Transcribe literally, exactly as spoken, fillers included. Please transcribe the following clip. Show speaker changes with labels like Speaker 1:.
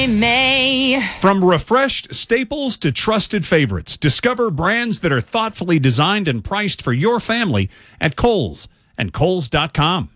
Speaker 1: I may.
Speaker 2: From refreshed staples to trusted favorites, discover brands that are thoughtfully designed and priced for your family at Kohl's and Kohl's dot com.